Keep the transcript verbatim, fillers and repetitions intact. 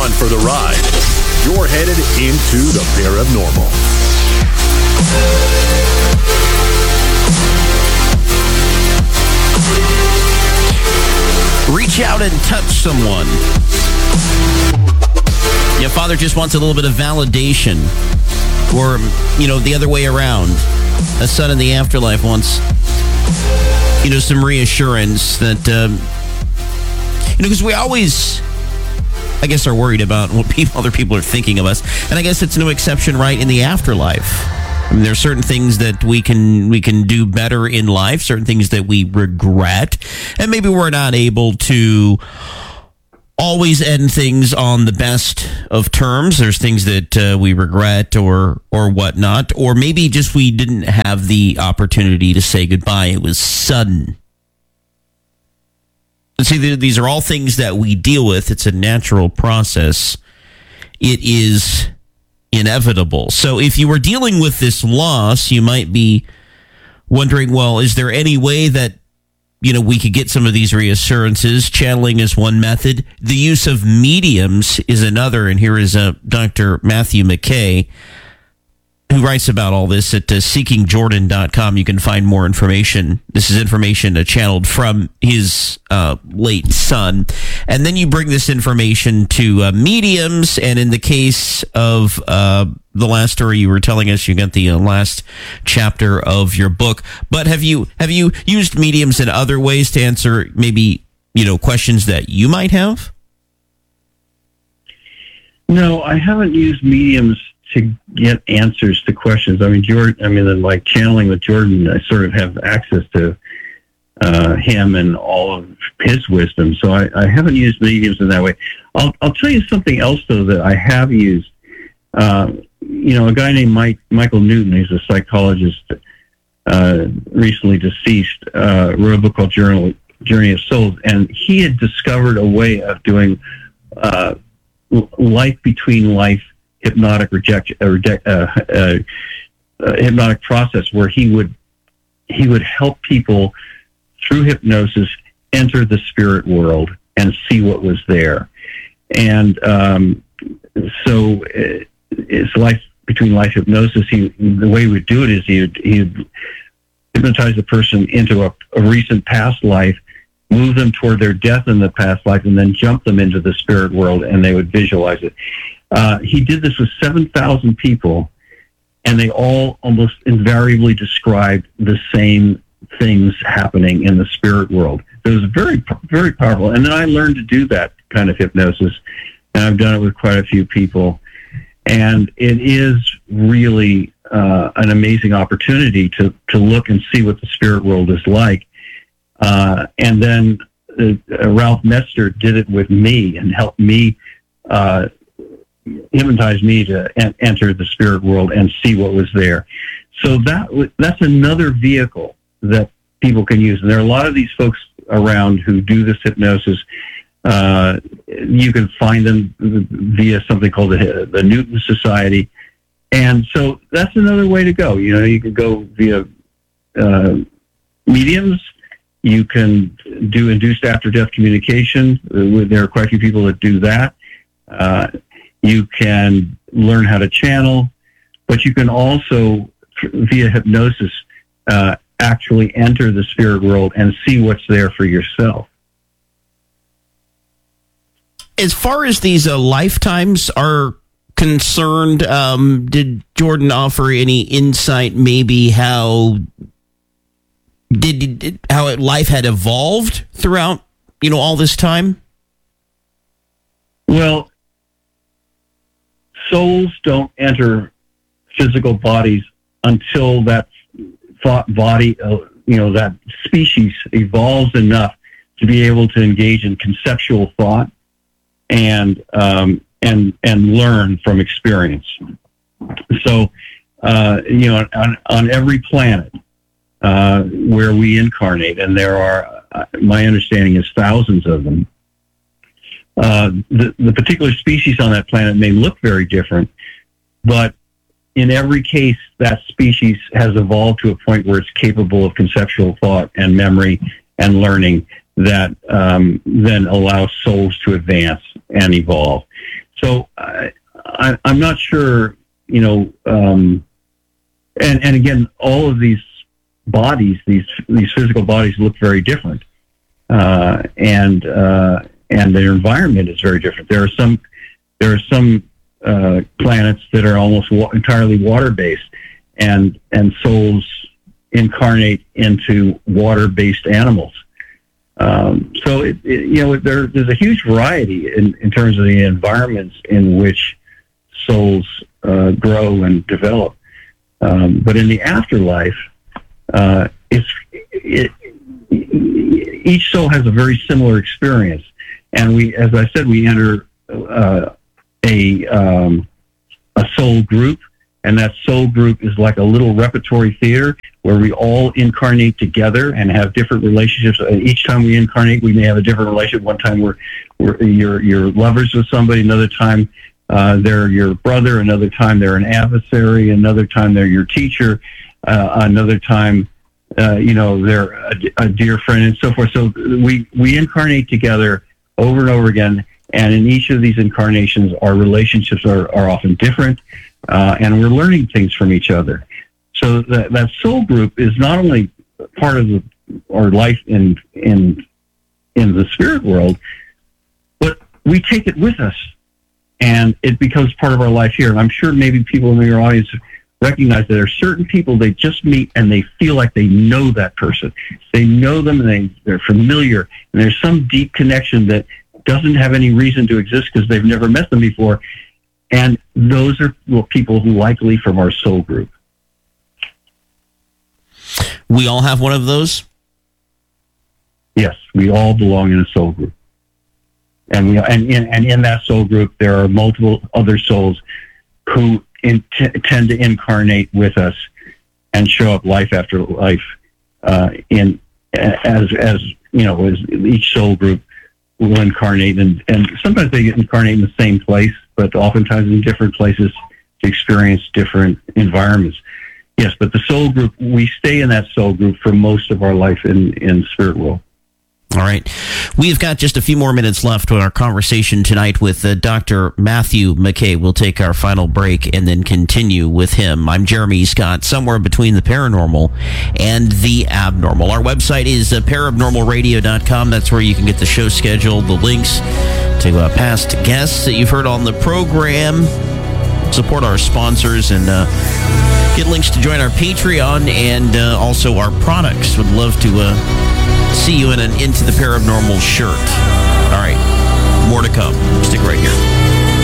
on for the ride. You're headed into the paranormal. Reach out and touch someone. Yeah, Father just wants a little bit of validation. Or, you know, the other way around. A son in the afterlife wants, you know, some reassurance that, um, you know, because we always, I guess, are worried about what people, other people are thinking of us. And I guess it's no exception, right, in the afterlife. I mean, there are certain things that we can we can do better in life, certain things that we regret, and maybe we're not able to always end things on the best of terms. There's things that uh, we regret or or whatnot, or maybe just we didn't have the opportunity to say goodbye. It was sudden. See, these are all things that we deal with. It's a natural process. It is inevitable. So if you were dealing with this loss, you might be wondering, well, is there any way that, you know, we could get some of these reassurances? Channeling is one method. The use of mediums is another. And here is uh, Doctor Matthew McKay, who writes about all this at uh, seeking jordan dot com. You can find more information. This is information uh, channeled from his uh, late son. And then you bring this information to uh, mediums. And in the case of uh, the last story you were telling us, you got the uh, last chapter of your book. But have you have you used mediums in other ways to answer maybe, you know, questions that you might have? No, I haven't used mediums to get answers to questions. I mean, Jordan, I mean, like channeling with Jordan, I sort of have access to uh, him and all of his wisdom. So I, I haven't used mediums in that way. I'll, I'll tell you something else, though, that I have used. Uh, you know, a guy named Mike, Michael Newton, he's a psychologist, uh, recently deceased, uh, wrote a book called Journal, Journey of Souls, and he had discovered a way of doing uh, life between life hypnotic rejection, uh, uh, uh, uh, hypnotic process where he would he would help people through hypnosis enter the spirit world and see what was there. And um, so it, it's life between life hypnosis. He, the way he would do it is he would, he would hypnotize the person into a, a recent past life, move them toward their death in the past life, and then jump them into the spirit world, and they would visualize it. Uh, he did this with seven thousand people, and they all almost invariably described the same things happening in the spirit world. It was very, very powerful. And then I learned to do that kind of hypnosis, and I've done it with quite a few people. And it is really uh, an amazing opportunity to, to look and see what the spirit world is like. Uh, and then uh, Ralph Metzger did it with me and helped me uh, hypnotized me to en- enter the spirit world and see what was there. So that w- that's another vehicle that people can use. And there are a lot of these folks around who do this hypnosis. Uh, you can find them via something called the, the Newton Society. And so that's another way to go. You know, you can go via uh, mediums. You can do induced after-death communication. There are quite a few people that do that. Uh, You can learn how to channel, but you can also, via hypnosis, uh, actually enter the spirit world and see what's there for yourself. As far as these uh, lifetimes are concerned, um, did Jordan offer any insight, maybe how did, did how life had evolved throughout, you know, all this time? Well, souls don't enter physical bodies until that thought body, uh, you know, that species evolves enough to be able to engage in conceptual thought and um, and and learn from experience. So, uh, you know, on, on every planet uh, where we incarnate, and there are, uh, my understanding is thousands of them, Uh, the, the particular species on that planet may look very different, but in every case, that species has evolved to a point where it's capable of conceptual thought and memory and learning that um, then allows souls to advance and evolve. So I, I, I'm not sure, you know, um, and, and again, all of these bodies, these these physical bodies look very different, uh, and uh, and their environment is very different. There are some there are some uh, planets that are almost wa- entirely water based, and and souls incarnate into water based animals. Um, so it, it, you know there, there's a huge variety in, in terms of the environments in which souls uh, grow and develop. Um, but in the afterlife, uh, it's it, each soul has a very similar experience, and we, as I said, we enter uh, a um, a soul group, and that soul group is like a little repertory theater where we all incarnate together and have different relationships. Each time we incarnate, we may have a different relationship. One time we're, we're you're, you're lovers with somebody. Another time uh, they're your brother. Another time they're an adversary. Another time they're your teacher. Uh, another time, uh, you know, they're a, a dear friend and so forth. So we, we incarnate together over and over again. And in each of these incarnations, our relationships are, are often different. Uh, and we're learning things from each other. So that, that soul group is not only part of the, our life in in in the spirit world, but we take it with us, and it becomes part of our life here. And I'm sure maybe people in your audience recognize that there are certain people they just meet and they feel like they know that person. They know them and they, they're familiar, and there's some deep connection that doesn't have any reason to exist because they've never met them before. And those are well, people who likely from our soul group. We all have one of those? Yes, we all belong in a soul group. And we and in, and in that soul group, there are multiple other souls who in, t- tend to incarnate with us and show up life after life uh, in as as you know as each soul group will incarnate, and, and sometimes they incarnate in the same place, but oftentimes in different places to experience different environments. Yes, but the soul group, we stay in that soul group for most of our life in, in spirit world. All right. We've got just a few more minutes left with our conversation tonight with uh, Doctor Matthew McKay. We'll take our final break and then continue with him. I'm Jeremy Scott, somewhere between the paranormal and the abnormal. Our website is uh, paranormal radio dot com. That's where you can get the show schedule, the links to uh, past guests that you've heard on the program, support our sponsors, and uh, get links to join our Patreon and uh, also our products. Would love to uh, see you in an Into the Paranormal shirt. All right, more to come.